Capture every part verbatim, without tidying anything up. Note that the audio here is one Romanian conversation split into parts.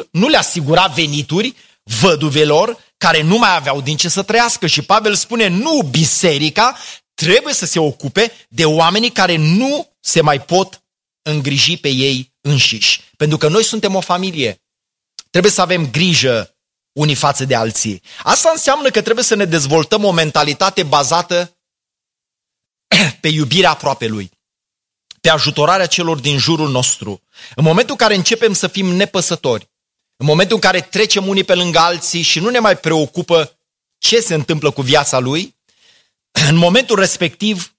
Dumnezeul nu le asigura venituri văduvelor care nu mai aveau din ce să trăiască. Și Pavel spune, nu, biserica trebuie să se ocupe de oamenii care nu se mai pot îngriji pe ei înșiși. Pentru că noi suntem o familie. Trebuie să avem grijă unii față de alții. Asta înseamnă că trebuie să ne dezvoltăm o mentalitate bazată pe iubirea aproapelui, pe ajutorarea celor din jurul nostru. În momentul în care începem să fim nepăsători, în momentul în care trecem unii pe lângă alții și nu ne mai preocupă ce se întâmplă cu viața lui, în momentul respectiv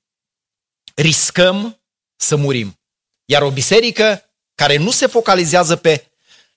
riscăm să murim. Iar o biserică care nu se focalizează pe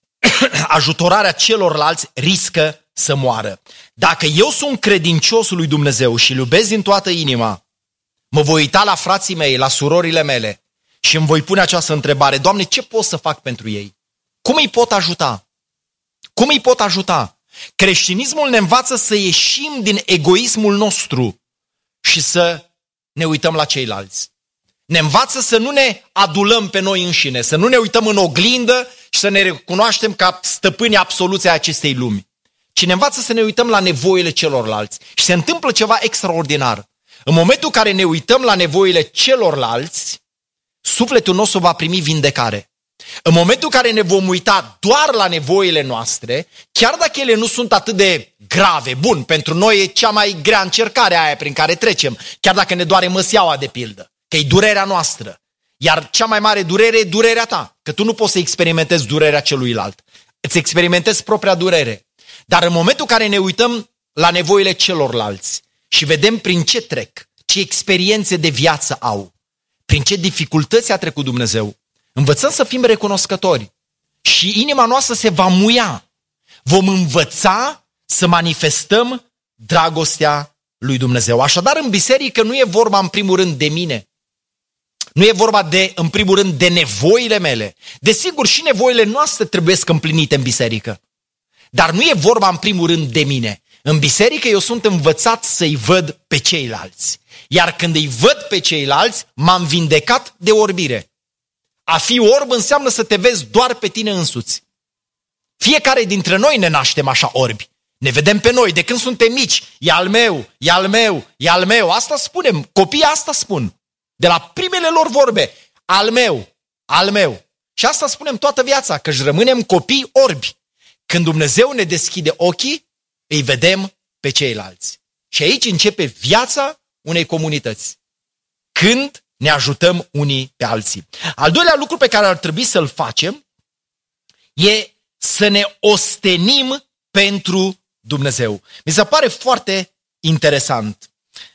ajutorarea celorlalți riscă să moară. Dacă eu sunt credincios lui Dumnezeu și îl iubesc din toată inima, mă voi uita la frații mei, la surorile mele și îmi voi pune această întrebare: Doamne, ce pot să fac pentru ei? Cum îi pot ajuta? Cum îi pot ajuta? Creștinismul ne învață să ieșim din egoismul nostru și să ne uităm la ceilalți. Ne învață să nu ne adulăm pe noi înșine, să nu ne uităm în oglindă și să ne recunoaștem ca stăpâni absoluți ai acestei lumi, ci ne învață să ne uităm la nevoile celorlalți. Și se întâmplă ceva extraordinar. În momentul în care ne uităm la nevoile celorlalți, sufletul nostru va primi vindecare. În momentul în care ne vom uita doar la nevoile noastre, chiar dacă ele nu sunt atât de grave, bun, pentru noi e cea mai grea încercare aia prin care trecem, chiar dacă ne doare măseaua de pildă, că e durerea noastră. Iar cea mai mare durere e durerea ta, că tu nu poți să experimentezi durerea celuilalt. Îți experimentezi propria durere. Dar în momentul în care ne uităm la nevoile celorlalți și vedem prin ce trec, ce experiențe de viață au, prin ce dificultăți a trecut Dumnezeu, învățăm să fim recunoscători și inima noastră se va muia. Vom învăța să manifestăm dragostea lui Dumnezeu. Așadar, în biserică nu e vorba în primul rând de mine. Nu e vorba de, în primul rând, de nevoile mele. Desigur, și nevoile noastre trebuie să împlinite în biserică. Dar nu e vorba în primul rând de mine. În biserică eu sunt învățat să-i văd pe ceilalți. Iar când îi văd pe ceilalți, m-am vindecat de orbire. A fi orb înseamnă să te vezi doar pe tine însuți. Fiecare dintre noi ne naștem așa orbi. Ne vedem pe noi de când suntem mici. E al meu, e al meu, e al meu. Asta spunem, copiii asta spun. De la primele lor vorbe, al meu, al meu. Și asta spunem toată viața, că își rămânem copii orbi. Când Dumnezeu ne deschide ochii, îi vedem pe ceilalți. Și aici începe viața unei comunități. Când ne ajutăm unii pe alții. Al doilea lucru pe care ar trebui să-l facem e să ne ostenim pentru Dumnezeu. Mi se pare foarte interesant.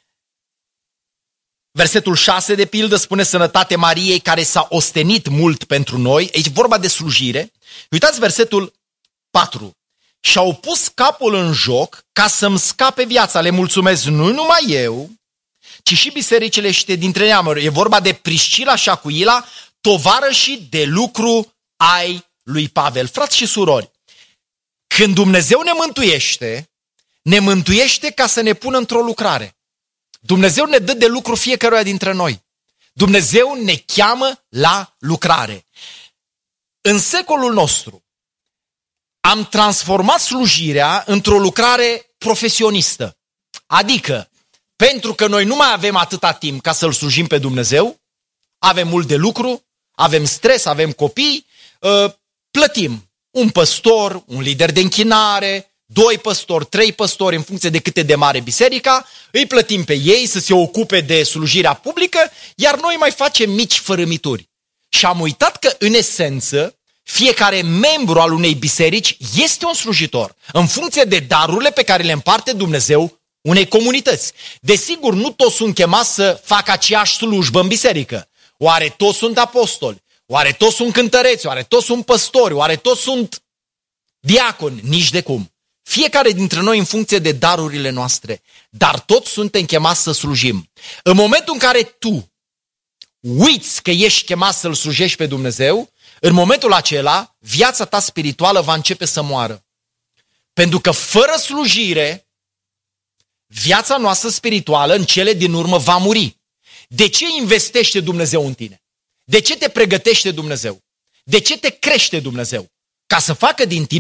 Versetul șase, de pildă, spune: sănătate Mariei care s-a ostenit mult pentru noi. Aici vorba de slujire. Uitați versetul patru. Și-au pus capul în joc ca să-mi scape viața. Le mulțumesc nu numai eu, ci și bisericile și dintre neamuri. E vorba de Priscila și Acuila, tovarășii de lucru ai lui Pavel. Frați și surori, când Dumnezeu ne mântuiește, ne mântuiește ca să ne pună într-o lucrare. Dumnezeu ne dă de lucru fiecăruia dintre noi. Dumnezeu ne cheamă la lucrare. În secolul nostru am transformat slujirea într-o lucrare profesionistă. Adică, pentru că noi nu mai avem atâta timp ca să-L slujim pe Dumnezeu, avem mult de lucru, avem stres, avem copii, plătim un păstor, un lider de închinare, doi păstori, trei păstori, în funcție de cât de mare biserica, îi plătim pe ei să se ocupe de slujirea publică, iar noi mai facem mici fărâmituri. Și am uitat că, în esență, fiecare membru al unei biserici este un slujitor, în funcție de darurile pe care le împarte Dumnezeu unei comunități. Desigur, nu toți sunt chemați să facă aceeași slujbă în biserică. Oare toți sunt apostoli? Oare toți sunt cântăreți? Oare toți sunt păstori? Oare toți sunt diaconi? Nici de cum. Fiecare dintre noi în funcție de darurile noastre, dar toți suntem chemați să slujim. În momentul în care tu uiți că ești chemat să-L slujești pe Dumnezeu, în momentul acela, viața ta spirituală va începe să moară. Pentru că fără slujire, viața noastră spirituală în cele din urmă va muri. De ce investește Dumnezeu în tine? De ce te pregătește Dumnezeu? De ce te crește Dumnezeu? Ca să facă din tine